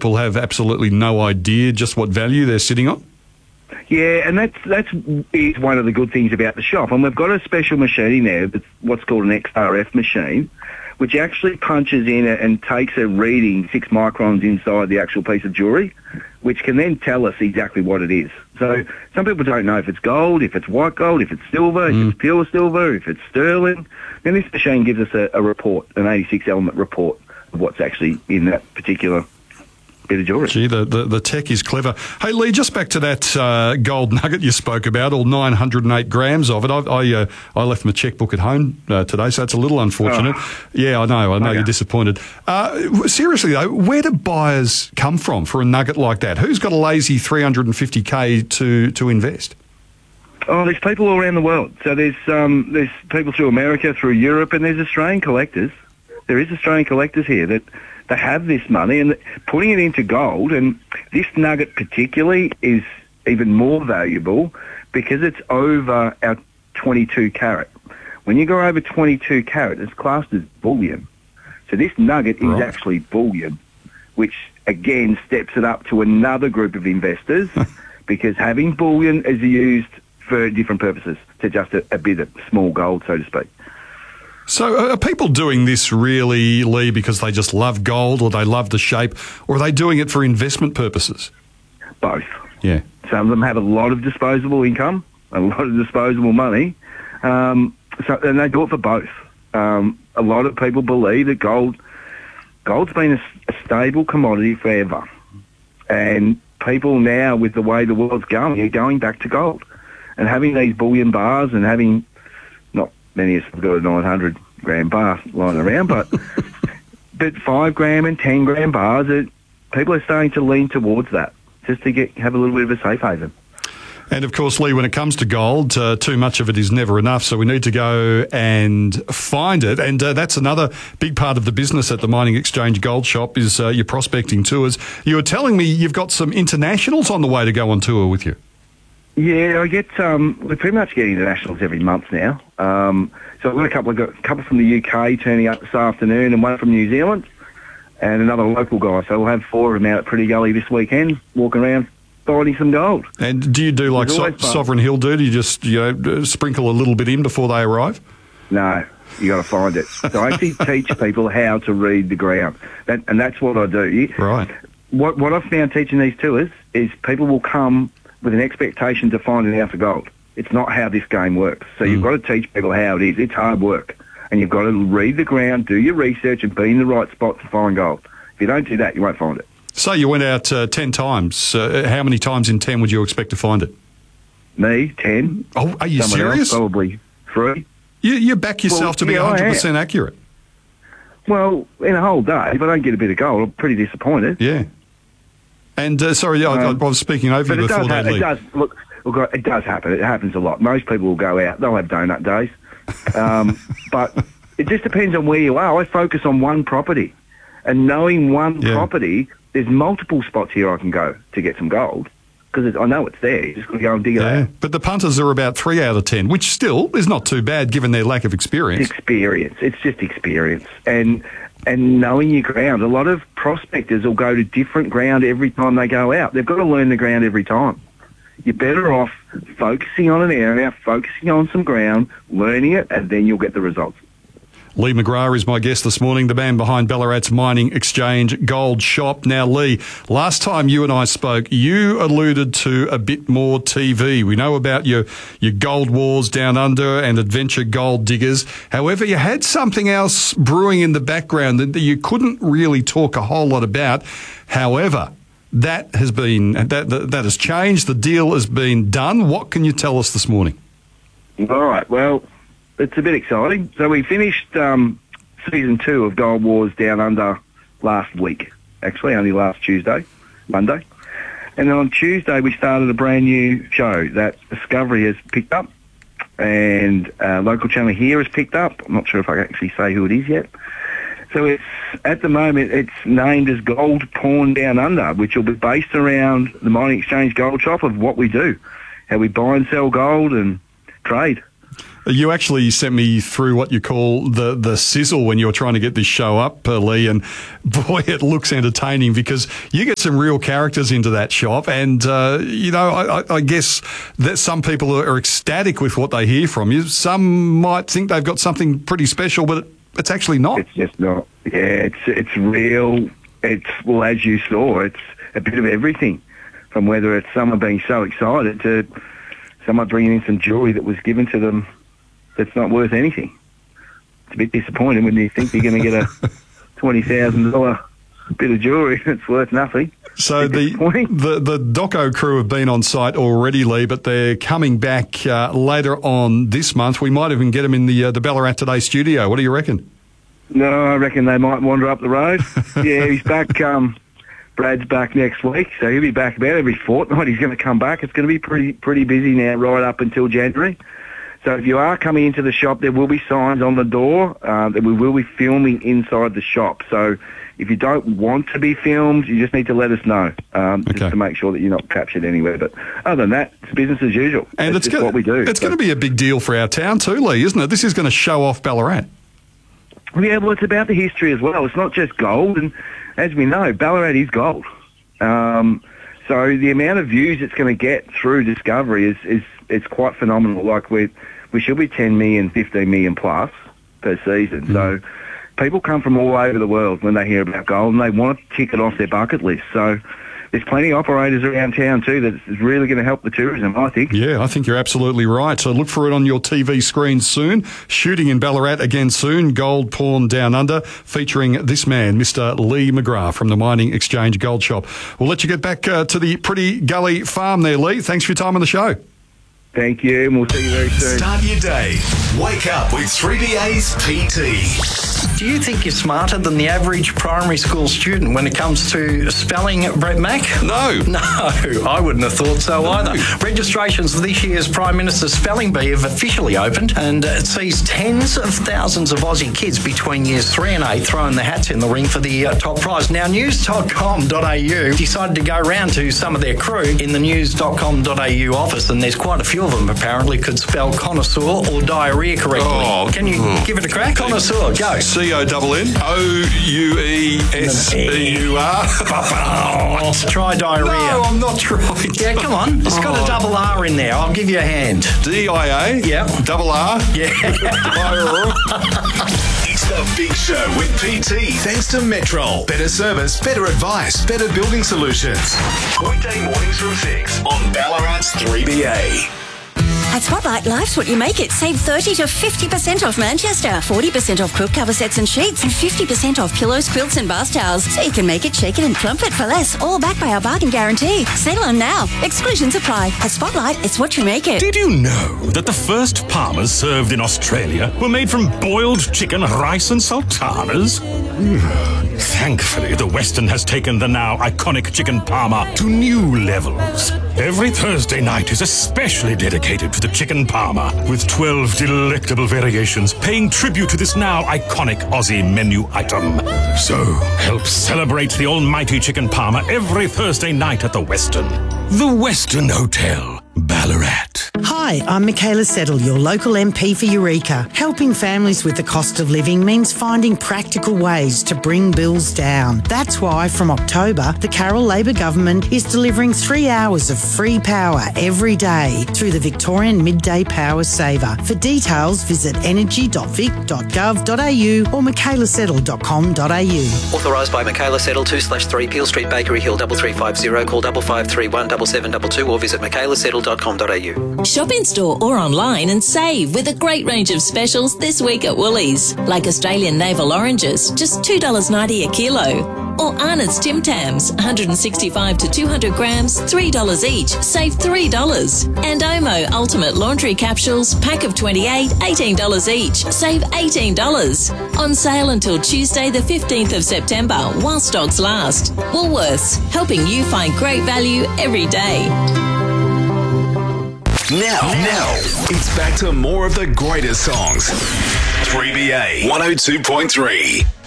people have absolutely no idea just what value they're sitting on? Yeah, and that's is one of the good things about the shop. And we've got a special machine there, that's what's called an XRF machine, which actually punches in and takes a reading 6 microns inside the actual piece of jewellery, which can then tell us exactly what it is. So some people don't know if it's gold, if it's white gold, if it's silver, if it's pure silver, if it's sterling. Then this machine gives us a report, an 86-element report of what's actually in that particular bit of jewellery. Gee, the tech is clever. Hey, Lee, just back to that gold nugget you spoke about, all 908 grams of it. I left my checkbook at home today, so that's a little unfortunate. Yeah, I know you're disappointed. Seriously, though, where do buyers come from for a nugget like that? Who's got a lazy $350K to invest? Oh, there's people all around the world. So there's people through America, through Europe, and there's Australian collectors. There is Australian collectors here that they have this money and putting it into gold, and this nugget particularly is even more valuable because it's over our 22 carat. When you go over 22 carat, it's classed as bullion. So this nugget is actually bullion, which again steps it up to another group of investors because having bullion is used for different purposes to just a bit of small gold, so to speak. So are people doing this really, Lee, because they just love gold or they love the shape, or are they doing it for investment purposes? Both. Yeah. Some of them have a lot of disposable income, a lot of disposable money, and they do it for both. A lot of people believe that gold's been a stable commodity forever, and people now, with the way the world's going, are going back to gold. And having these bullion bars and having, not many of us have got a 900 gram bar lying around, but 5 gram and 10 gram bars, people are starting to lean towards that, just to have a little bit of a safe haven. And of course, Lee, when it comes to gold, too much of it is never enough, so we need to go and find it. And that's another big part of the business at the Mining Exchange Gold Shop is your prospecting tours. You were telling me you've got some internationals on the way to go on tour with you. Yeah, we pretty much get internationals every month now. So I've got a couple from the UK turning up this afternoon, and one from New Zealand, and another local guy. So we'll have 4 of them out at Pretty Gully this weekend, walking around finding some gold. And do you do like Sovereign Hill do? Do you just sprinkle a little bit in before they arrive? No, you got to find it. So I actually teach people how to read the ground, and that's what I do. Right. What I've found teaching these tours is people will come with an expectation to find an ounce of gold. It's not how this game works. So you've got to teach people how it is. It's hard work. And you've got to read the ground, do your research, and be in the right spot to find gold. If you don't do that, you won't find it. So you went out 10 times. How many times in 10 would you expect to find it? Me, 10. Oh, are you Someone serious? Else, probably 3. You back yourself to be 100% accurate? Well, in a whole day, if I don't get a bit of gold, I'm pretty disappointed. Yeah. And, I was speaking over you before that, Lee. It does happen. It happens a lot. Most people will go out. They'll have donut days. But it just depends on where you are. I focus on one property. And knowing one property, there's multiple spots here I can go to get some gold because I know it's there. You just got to go and dig it out. But the punters are about 3 out of 10, which still is not too bad given their lack of experience. It's just experience. And knowing your ground. A lot of prospectors will go to different ground every time they go out. They've got to learn the ground every time. You're better off focusing on an area, focusing on some ground, learning it, and then you'll get the results. Lee McGrath is my guest this morning, the man behind Ballarat's Mining Exchange Gold Shop. Now, Lee, last time you and I spoke, you alluded to a bit more TV. We know about your Gold Wars Down Under and Adventure Gold Diggers. However, you had something else brewing in the background that you couldn't really talk a whole lot about. However, that has changed. The deal has been done. What can you tell us this morning? All right. Well, it's a bit exciting. So we finished season 2 of Gold Wars Down Under last week, actually, only last Monday. And then on Tuesday we started a brand new show that Discovery has picked up and local channel here has picked up. I'm not sure if I can actually say who it is yet. So at the moment it's named as Gold Pawn Down Under, which will be based around the Mining Exchange Gold Shop of what we do, how we buy and sell gold and trade. You actually sent me through what you call the sizzle when you were trying to get this show up, Lee, and boy, it looks entertaining because you get some real characters into that shop, and I guess that some people are ecstatic with what they hear from you. Some might think they've got something pretty special, but it's actually not. It's just not. Yeah, it's real. Well, as you saw, it's a bit of everything, from whether it's someone being so excited to someone bringing in some jewellery that was given to them that's not worth anything. It's a bit disappointing when you think you're going to get a $20,000 bit of jewellery that's worth nothing. So the Doco crew have been on site already, Lee, but they're coming back later on this month. We might even get them in the Ballarat Today studio. What do you reckon? No, I reckon they might wander up the road. Yeah, he's back. Brad's back next week, so he'll be back about every fortnight. He's going to come back. It's going to be pretty busy now, right up until January. So if you are coming into the shop, there will be signs on the door that we will be filming inside the shop. So if you don't want to be filmed, you just need to let us know, just to make sure that you're not captured anywhere. But other than that, it's business as usual. And it's just what we do. It's going to be a big deal for our town too, Lee, isn't it? This is going to show off Ballarat. Yeah, well, it's about the history as well. It's not just gold, and as we know, Ballarat is gold. So the amount of views it's going to get through Discovery is quite phenomenal. Like we should be 10 million, 15 million plus per season. So people come from all over the world when they hear about gold, and they want to tick it off their bucket list. So there's plenty of operators around town too that's really going to help the tourism, I think. Yeah, I think you're absolutely right. So look for it on your TV screen soon. Shooting in Ballarat again soon. Gold Pawn Down Under, featuring this man, Mr. Lee McGrath from the Mining Exchange Gold Shop. We'll let you get back to the Pretty Gully farm there, Lee. Thanks for your time on the show. Thank you, and we'll see you very soon. Start your day. Wake up with 3BA's PT. Do you think you're smarter than the average primary school student when it comes to spelling, Brett Mack? No. No, I wouldn't have thought so either. Registrations for this year's Prime Minister's Spelling Bee have officially opened, and it sees tens of thousands of Aussie kids between years 3 and 8 throwing their hats in the ring for the top prize. Now, news.com.au decided to go round to some of their crew in the news.com.au office, and there's quite a few of them apparently could spell connoisseur or diarrhea correctly. Oh, can you give it a crack? Connoisseur, go. CONNOUESSEUR. Try diarrhea. No, I'm not trying. Yeah, come on. It's got a double R in there. I'll give you a hand. DIA? Yeah. Double R? Yeah. It's the Big Show with PT. Thanks to Metrol. Better service, better advice, better building solutions. Weekday mornings from 6 on Ballarat's 3BA. At Spotlight, life's what you make it. Save 30 to 50% off Manchester, 40% off quilt cover sets and sheets, and 50% off pillows, quilts and bath towels. So you can make it, shake it and plump it for less, all backed by our bargain guarantee. Sale on now. Exclusions apply. At Spotlight, it's what you make it. Did you know that the first Palmers served in Australia were made from boiled chicken, rice and sultanas? Thankfully, the Western has taken the now iconic chicken parma to new levels. Every Thursday night is especially dedicated to the chicken parma, with 12 delectable variations paying tribute to this now iconic Aussie menu item. So, help celebrate the almighty chicken parma every Thursday night at the Western. The Western Hotel, Ballarat. Hi, I'm Michaela Settle, your local MP for Eureka. Helping families with the cost of living means finding practical ways to bring bills down. That's why from October, the Carroll Labor Government is delivering 3 hours of free power every day through the Victorian Midday Power Saver. For details, visit energy.vic.gov.au or michaelasettle.com.au. Authorised by Michaela Settle, 2/3 Peel Street, Bakery Hill, 3350. Call 5531 7722 or visit michaelasettle.com.au. Shop in store or online and save with a great range of specials this week at Woolies, like Australian navel oranges, just $2.90 a kilo. Or Arnott's Tim Tams, 165 to 200 grams, $3 each, save $3. And Omo Ultimate Laundry Capsules, pack of 28, $18 each, save $18. On sale until Tuesday the 15th of September, while stocks last. Woolworths, helping you find great value every day. Now, it's back to more of the greatest songs. 3BA 102.3.